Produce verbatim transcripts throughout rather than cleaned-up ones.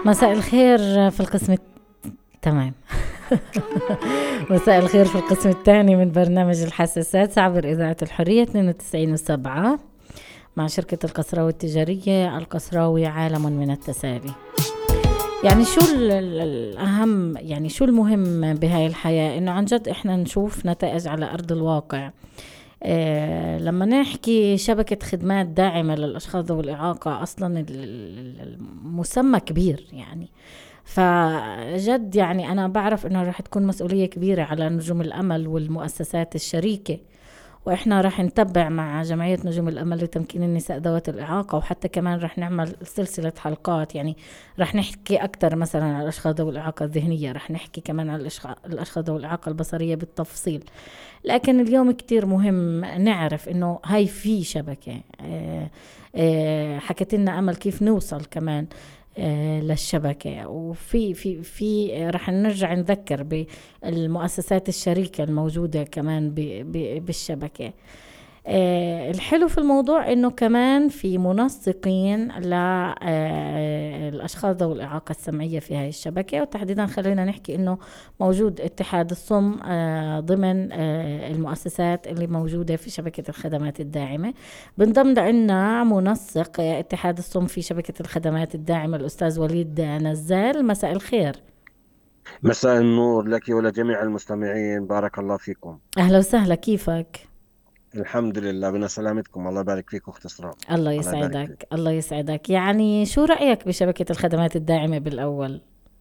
مساء الخير في القسم الت- تمام. مساء الخير في القسم الثاني من برنامج الحساسات عبر إذاعة الحرية اثنين وتسعين وسبعة مع شركة القصراوي التجارية. القصراوي عالم من التسالي. يعني شو ال- ال- الأهم، يعني شو المهم بهاي الحياة؟ إنه عن جد إحنا نشوف نتائج على أرض الواقع. آه، لما نحكي شبكة خدمات داعمة للأشخاص ذوي الإعاقة، أصلا ال- ال- المسمى كبير يعني. فجد يعني أنا بعرف إنه رح تكون مسؤولية كبيرة على نجوم الأمل والمؤسسات الشريكة، وإحنا رح نتبع مع جمعية نجوم الأمل لتمكين النساء ذوات الإعاقة، وحتى كمان رح نعمل سلسلة حلقات. يعني رح نحكي أكتر مثلا على الأشخاص ذوي الإعاقة الذهنية، رح نحكي كمان على الأشخ- الأشخاص ذوي الإعاقة البصرية بالتفصيل. لكن اليوم كتير مهم نعرف إنه هاي في شبكة. آه، آه، حكت لنا أمل كيف نوصل كمان آه، للشبكة، وفي في في آه، رح نرجع نذكر بالمؤسسات الشريكة الموجودة كمان ب- ب- بالشبكة. آه، الحلو في الموضوع انه كمان في منسقين للاشخاص ذوي الاعاقه السمعيه في هاي الشبكه، وتحديدا خلينا نحكي انه موجود اتحاد الصم آه، ضمن آه، المؤسسات اللي موجوده في شبكه الخدمات الداعمه. بنضم لنا منسق آه، اتحاد الصم في شبكه الخدمات الداعمه الاستاذ وليد نزال. مساء الخير. مساء النور لك ولجميع المستمعين، بارك الله فيكم. اهلا وسهلا، كيفك؟ الحمد لله بنا سلامتكم، الله يبارك فيك أخت إسراء. الله الله يبارك فيك. يسعدك، الله يسعدك. يعني شو رأيك بشبكة الخدمات الداعمة بالأول؟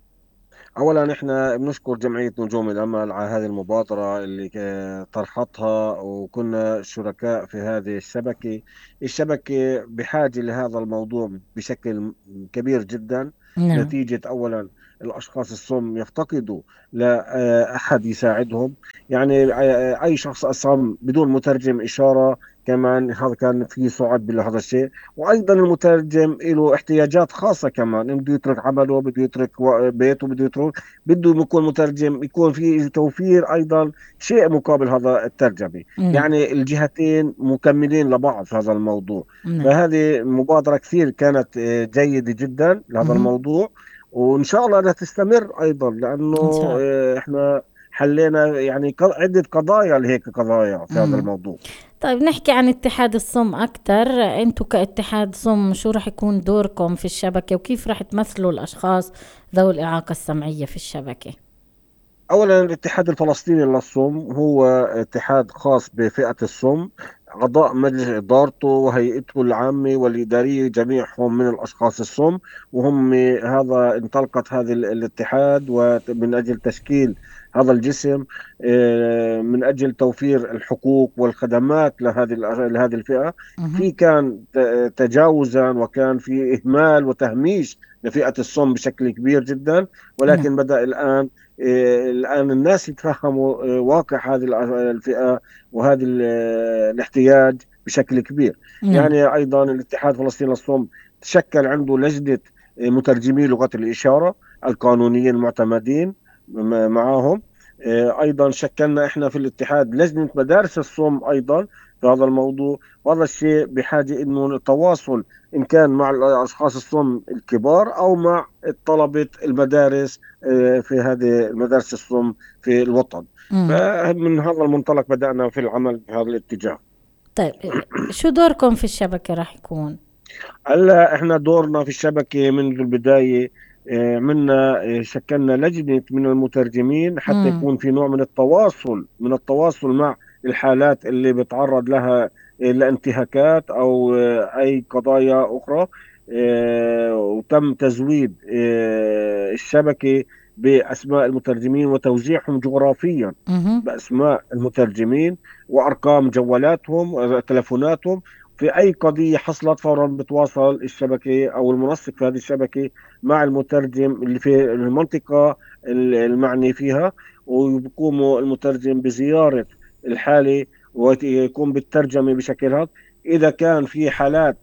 أولا إحنا بنشكر جمعية نجوم الأمل على هذه المبادرة اللي ك- طرحتها، وكنا شركاء في هذه الشبكة. الشبكة بحاجة لهذا الموضوع بشكل كبير جدا، نعم. نتيجة أولا الأشخاص الصم يفتقدوا لأحد يساعدهم. يعني أي شخص أصم بدون مترجم إشارة، كمان هذا كان في صعوبة بهذا الشيء. وايضا المترجم له احتياجات خاصه، كمان إنه بده يترك عمله، بده يترك و- بيته، بده يترك، بده يكون مترجم، يكون في توفير ايضا شيء مقابل هذا الترجمه. نعم. يعني الجهتين مكملين لبعض في هذا الموضوع. نعم. فهذه مبادره كثير كانت آه، جيده جدا لهذا مهم. الموضوع، وان شاء الله بدها تستمر ايضا، لانه إن شاء الله. آه، احنا حلينا يعني ق- عده قضايا لهيك قضايا في هذا مم. الموضوع. طيب نحكي عن اتحاد الصم أكتر. أنتوا كاتحاد صم شو رح يكون دوركم في الشبكة، وكيف رح تمثلوا الأشخاص ذوي الإعاقة السمعية في الشبكة؟ أولا الاتحاد الفلسطيني للصم هو اتحاد خاص بفئة الصم. أعضاء مجلس إدارته وهيئته العامة والإدارية جميعهم من الأشخاص الصم، وهم هذا انطلقت هذا ال- الاتحاد ومن أجل تشكيل هذا الجسم، آه، من أجل توفير الحقوق والخدمات لهذه ال- لهذه الفئة. مهم. في كان ت- تجاوزا، وكان في إهمال وتهميش لفئة الصم بشكل كبير جدا، نعم. ولكن بدأ الآن آه، الآن الناس يتفهموا آه، واقع هذه الفئة وهذا ال- آه، الاحتياج بشكل كبير. نعم. يعني أيضا الاتحاد الفلسطيني للصوم تشكل عنده لجنة آه، مترجمي لغة الإشارة القانونيين المعتمدين م- معاهم. آه، أيضا شكلنا إحنا في الاتحاد لجنة مدارس الصوم أيضا في هذا الموضوع. وهذا الشيء بحاجة إنه التواصل إن كان مع الأشخاص الصم الكبار أو مع طلبة المدارس آه، في هذه المدارس الصم في الوطن. مم. فمن هذا المنطلق بدأنا في العمل في هذا الاتجاه. طيب شو دوركم في الشبكة رح يكون؟ هلا احنا دورنا في الشبكة منذ البداية، آه، منا آه، شكلنا لجنة من المترجمين حتى مم. يكون في نوع من التواصل من التواصل مع الحالات اللي بتعرض لها آه، لانتهاكات أو آه، أي قضايا أخرى. آه، وتم تزويد آه، الشبكة بأسماء المترجمين وتوزيعهم جغرافيا مهم. بأسماء المترجمين وأرقام جوالاتهم وتلفوناتهم. في أي قضية حصلت فورا بتواصل الشبكة أو المنسق في هذه الشبكة مع المترجم اللي في المنطقة المعني فيها، ويقوم المترجم بزيارة الحالة ويقوم بالترجمة بشكل هذا. إذا كان في حالات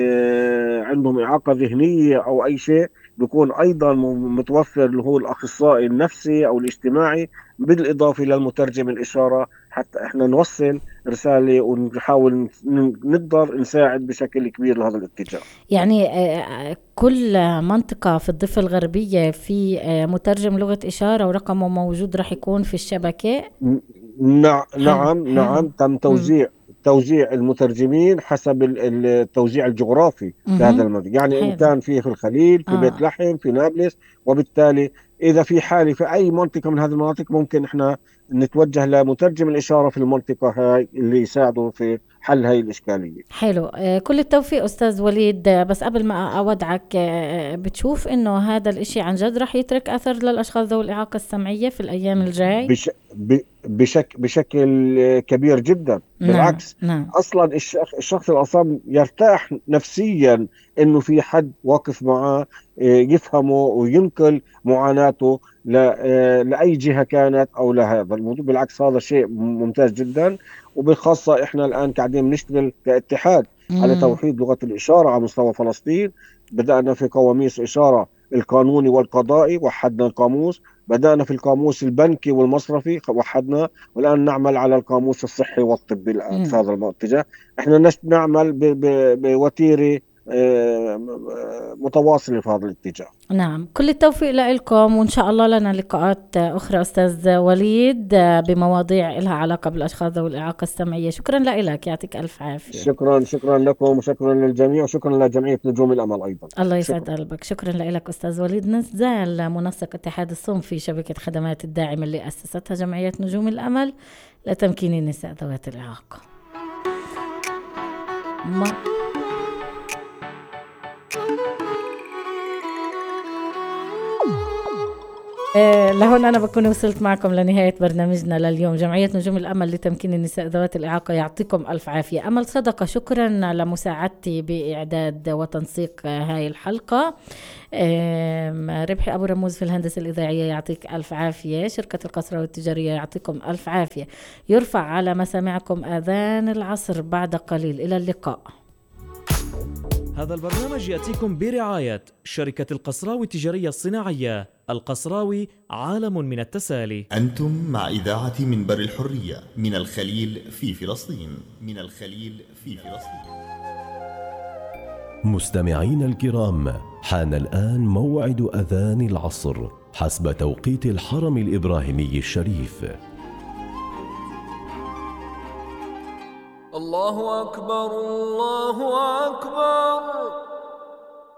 آه، عندهم إعاقة ذهنية أو أي شيء، بيكون أيضا م- متوفر اللي هو الأخصائي النفسي أو الاجتماعي، بالإضافة للمترجم الإشارة حتى احنا نوصل رسالة ونحاول نقدر نساعد بشكل كبير لهذا الاتجاه. يعني آه، كل منطقة في الضفة الغربية في آه، مترجم لغة إشارة ورقمه موجود رح يكون في الشبكة. نعم حلو نعم حلو. نعم تم مم. توزيع توزيع المترجمين حسب ال- التوزيع الجغرافي لهذا مهم. المنطقة. يعني إن حلو. كان في في الخليل، في بيت اه. لحم، في نابلس، وبالتالي إذا في حالة في أي منطقة من هذه المناطق ممكن إحنا نتوجه لمترجم الإشارة في المنطقة هاي اللي يساعده في حل هاي الإشكالية. حلو، آه، كل التوفيق أستاذ وليد. آه، بس قبل ما أودعك، آه، بتشوف إنه هذا الإشي عن جد رح يترك أثر للأشخاص ذوي الإعاقة السمعية في الأيام الجاي؟ بش ب- بشك بشكل كبير جدا. نعم بالعكس، نعم. اصلا الشخص الشخص الاصم يرتاح نفسيا انه في حد واقف معاه، آه، يفهمه وينقل معاناته ل- آه، لاي جهه كانت او لهذا الموضوع. بالعكس هذا شيء ممتاز جدا. وبالخاصه احنا الان قاعدين بنشتغل كاتحاد على مم. توحيد لغه الاشاره على مستوى فلسطين. بدانا في قواميس اشاره القانوني والقضائي، وحدنا القاموس. بدأنا في القاموس البنكي والمصرفي، وحدنا. والآن نعمل على القاموس الصحي والطبي الآن في مم. هذا الاتجاه. احنا نش- نعمل ب- ب- بوتيرة آه، متواصلة في هذا الاتجاه. نعم، كل التوفيق لكم، وإن شاء الله لنا لقاءات أخرى أستاذ وليد بمواضيع لها علاقة بالأشخاص ذوي الإعاقة السمعية. شكرا لك، يعطيك ألف عافية. شكرا شكرا لكم، وشكرا للجميع، وشكرا لجمعية نجوم الأمل أيضا. الله شكرا. يسعد قلبك. شكرا لك أستاذ وليد نزال، منسق اتحاد الصوم في شبكة خدمات الداعم اللي أسستها جمعية نجوم الأمل لتمكين النساء ذوات الإعاقة. ما إيه، لهون أنا بكون وصلت معكم لنهاية برنامجنا لليوم. جمعية نجوم الأمل لتمكين النساء ذوات الإعاقة يعطيكم ألف عافية. أمل صدقة، شكرا لمساعدتي بإعداد وتنسيق هاي الحلقة. إيه، ربحي أبو رموز في الهندسة الإذاعية، يعطيك ألف عافية. شركة القصراوي التجارية يعطيكم ألف عافية. يرفع على مسامعكم آذان العصر بعد قليل. إلى اللقاء. هذا البرنامج يأتيكم برعاية شركة القصراوي التجارية الصناعية. القصراوي عالم من التسالي. أنتم مع إذاعة منبر الحرية من الخليل في فلسطين. من الخليل في فلسطين. مستمعين الكرام، حان الآن موعد أذان العصر حسب توقيت الحرم الإبراهيمي الشريف. الله أكبر الله أكبر.